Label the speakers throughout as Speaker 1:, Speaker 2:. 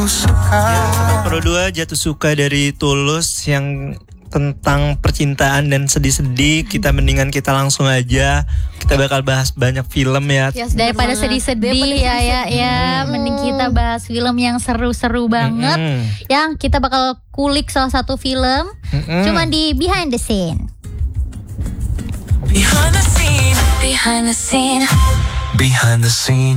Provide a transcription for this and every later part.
Speaker 1: Pro 2 Jatuh Suka dari Tulus yang tentang percintaan dan sedih-sedih. Kita langsung aja. Kita bakal bahas banyak film ya.
Speaker 2: Daripada sedih-sedih ya. Mending kita bahas film yang seru-seru banget. Yang kita bakal kulik salah satu film. Cuma di Behind the Scene.
Speaker 3: Behind the scene, behind the scene, behind the scene.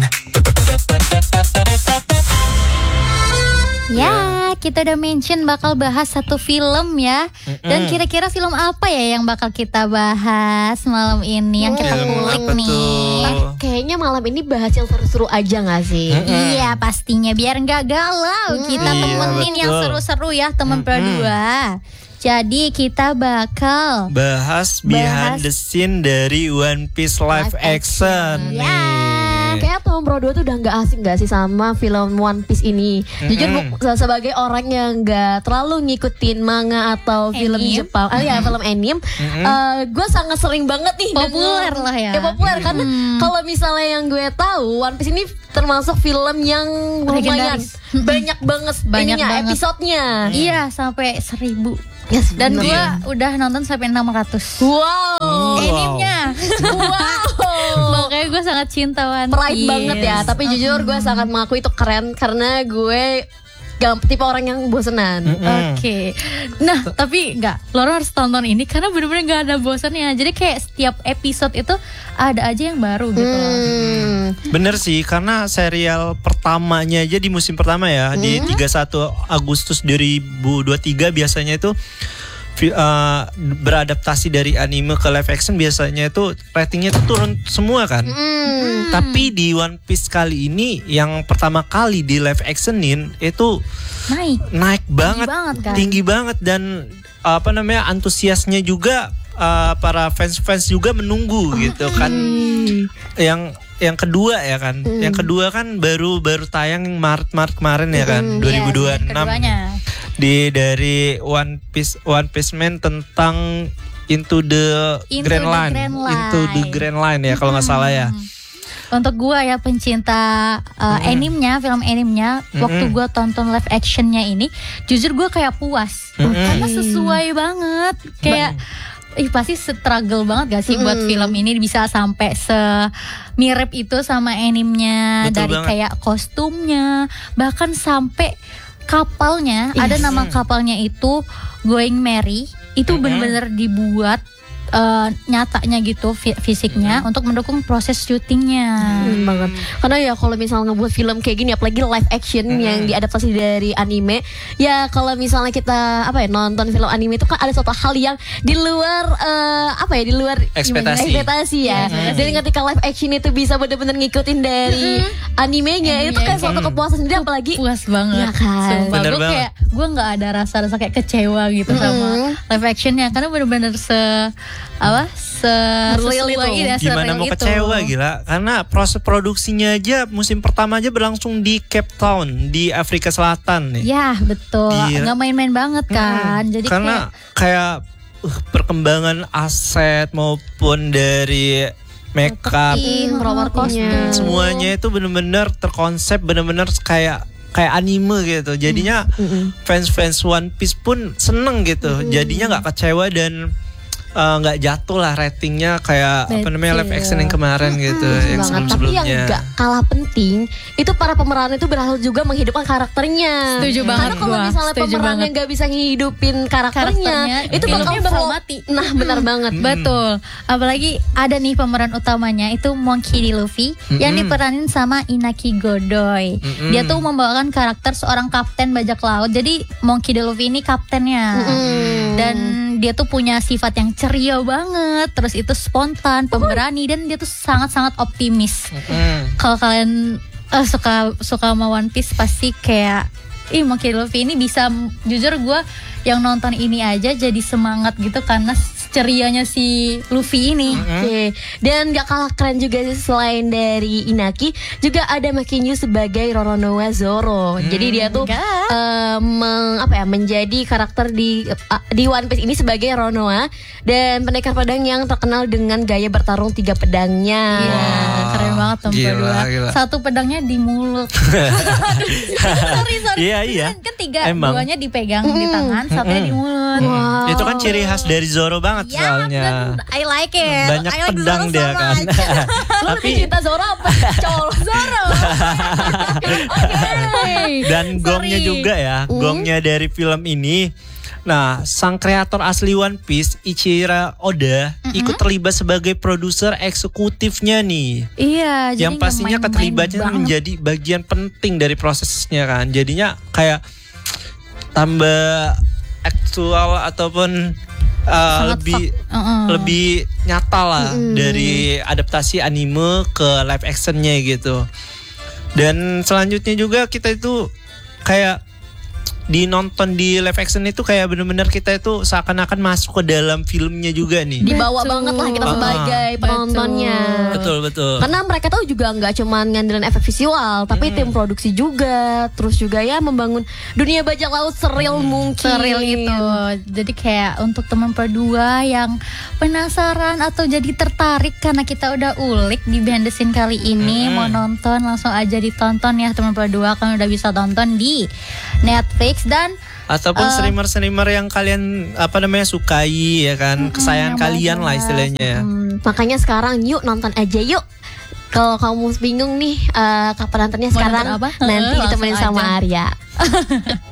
Speaker 2: Ya, kita udah mention bakal bahas satu film ya. Dan kira-kira film apa ya yang bakal kita bahas malam ini, yang kita kulik nih?
Speaker 4: Kayaknya malam ini bahas yang seru-seru aja gak sih?
Speaker 2: Iya pastinya, biar gak galau. Kita temenin yang seru-seru ya teman berdua. Jadi kita bakal
Speaker 1: bahas behind the scene dari One Piece live action.
Speaker 4: Kayak teman Bro 2 tuh udah gak asing gak sih sama film One Piece ini. Jujur sebagai orang yang gak terlalu ngikutin manga atau film Jepang, film anime, gue sangat sering banget nih
Speaker 2: populer lah ya.
Speaker 4: Populer karena kalau misalnya yang gue tahu One Piece ini termasuk film yang lumayan banyak banget episodenya.
Speaker 2: Iya, sampai 1000. Dan gue udah nonton sampai 600.
Speaker 4: Wow.
Speaker 2: Animenya.
Speaker 4: Wow.
Speaker 2: Makanya gue sangat cinta One Piece.
Speaker 4: Pride banget ya. Tapi jujur gue sangat mengakui itu keren karena gue tipe orang yang bosenan.
Speaker 2: Oke. Nah, tapi lo harus tonton ini karena bener-bener gak ada bosannya. Jadi kayak setiap episode itu ada aja yang baru gitu loh.
Speaker 1: Bener sih, karena serial pertamanya aja di musim pertama ya, di 31 Agustus 2023 biasanya itu beradaptasi dari anime ke live action, biasanya itu ratingnya itu turun semua kan. Tapi di One Piece kali ini yang pertama kali di live actionin itu naik banget
Speaker 2: kan?
Speaker 1: Tinggi banget, dan antusiasnya juga para fans juga menunggu gitu kan. Yang kedua ya kan, yang kedua kan baru tayang Maret kemarin ya kan, 2026. Dari One Piece Man tentang Into the Grand Line ya kalau nggak salah ya.
Speaker 2: Untuk gue ya pencinta animenya, film animenya, waktu gue tonton live actionnya ini, jujur gue kayak puas karena sesuai banget. Kayak pasti struggle banget gak sih buat film ini bisa sampai semirip itu sama animenya. Betul dari banget. Kayak kostumnya, bahkan sampai kapalnya, ada nama kapalnya itu Going Merry. Itu benar-benar dibuat nyatanya gitu fisiknya untuk mendukung proses syutingnya.
Speaker 4: Banget. Karena ya kalau misalnya ngebuat film kayak gini, apalagi live action yang diadaptasi dari anime, ya kalau misalnya kita nonton film anime itu kan ada suatu hal yang di luar di luar ekspektasi ya. Dan ketika live action itu bisa benar-benar ngikutin dari animenya, itu kan suatu kepuasan sendiri, apalagi
Speaker 2: puas banget.
Speaker 4: Ya kan.
Speaker 2: Gue nggak ada rasa kayak kecewa gitu sama live actionnya, karena benar-benar
Speaker 1: gimana mau kecewa gila, karena proses produksinya aja musim pertama aja berlangsung di Cape Town di Afrika Selatan nih.
Speaker 2: Ya betul, nggak main-main banget kan. Jadi
Speaker 1: karena kayak perkembangan aset maupun dari makeup,
Speaker 4: kostum,
Speaker 1: semuanya itu benar-benar terkonsep, benar-benar kayak anime gitu. Jadinya fans One Piece pun seneng gitu. Jadinya nggak kecewa dan nggak jatuh lah ratingnya kayak live action yang kemarin gitu, yang sebelum-sebelumnya.
Speaker 4: Tapi yang nggak kalah penting itu para pemeran itu berhasil juga menghidupkan karakternya.
Speaker 2: Setuju banget.
Speaker 4: Karena kalau misalnya pemerannya nggak bisa ngehidupin karakternya itu bakal
Speaker 2: mati.
Speaker 4: Nah benar banget.
Speaker 2: Betul. Apalagi ada nih pemeran utamanya itu Monkey D. Luffy yang diperanin sama Inaki Godoy. Dia tuh membawakan karakter seorang kapten bajak laut. Jadi Monkey D. Luffy ini kaptennya. Dan dia tuh punya sifat yang ceria banget, terus itu spontan, pemberani, dan dia tuh sangat-sangat optimis. Kalau kalian suka sama One Piece pasti kayak Monkey D. Luffy ini bisa, jujur gue yang nonton ini aja jadi semangat gitu karena cerianya si Luffy ini.
Speaker 4: Oke. Dan gak kalah keren juga selain dari Inaki, juga ada Makinyu sebagai Roronoa Zoro. Jadi dia tuh menjadi karakter di One Piece ini sebagai Roronoa dan pendekar pedang yang terkenal dengan gaya bertarung 3 pedangnya.
Speaker 2: Iya, keren banget tuh
Speaker 1: Gila.
Speaker 2: Satu pedangnya di mulut. sorry.
Speaker 1: Iya.
Speaker 2: Kan 3,
Speaker 1: Emang.
Speaker 2: 2-nya dipegang di tangan, satunya di mulut.
Speaker 4: Wow.
Speaker 1: Itu kan ciri khas dari Zoro banget soalnya.
Speaker 2: I like it.
Speaker 1: Banyak
Speaker 2: I like
Speaker 1: pedang
Speaker 2: Zoro
Speaker 1: dia
Speaker 2: so
Speaker 1: kan.
Speaker 2: much. Lu lebih cinta Zoro apa Col Zoro? Oke.
Speaker 1: Dan gongnya juga ya, gongnya dari film ini. Nah, sang kreator asli One Piece, Ichiro Oda, ikut terlibat sebagai produser eksekutifnya nih.
Speaker 2: Iya, jadi
Speaker 1: Yang pastinya
Speaker 2: nggak
Speaker 1: keterlibatannya
Speaker 2: main-main
Speaker 1: menjadi bagian penting dari prosesnya kan. Jadinya kayak tambah aktual ataupun
Speaker 2: Sangat
Speaker 1: lebih nyata lah dari adaptasi anime ke live actionnya gitu. Dan selanjutnya juga kita itu kayak nonton di live action itu kayak bener-bener kita itu seakan-akan masuk ke dalam filmnya juga nih.
Speaker 4: Dibawa
Speaker 2: Betul.
Speaker 4: banget lah kita sebagai penontonnya.
Speaker 1: Betul.
Speaker 4: Karena mereka tuh juga nggak cuman ngandelin efek visual, tapi tim produksi juga, terus juga ya membangun dunia bajak laut seril mungkin.
Speaker 2: Seril itu. Jadi kayak untuk teman berdua yang penasaran atau jadi tertarik karena kita udah ulik di behind the scene kali ini, mau nonton langsung aja ditonton ya teman berdua, kan udah bisa tonton di Netflix dan
Speaker 1: Ataupun streamer-streamer yang kalian sukai ya kan, kesayangan kalian lah istilahnya ya.
Speaker 4: Makanya sekarang yuk nonton aja yuk. Kalau kamu bingung nih kapan nontonnya
Speaker 2: Mau
Speaker 4: sekarang,
Speaker 2: nonton apa?
Speaker 4: nanti
Speaker 2: Langsung
Speaker 4: ditemenin sama
Speaker 2: aja.
Speaker 4: Arya.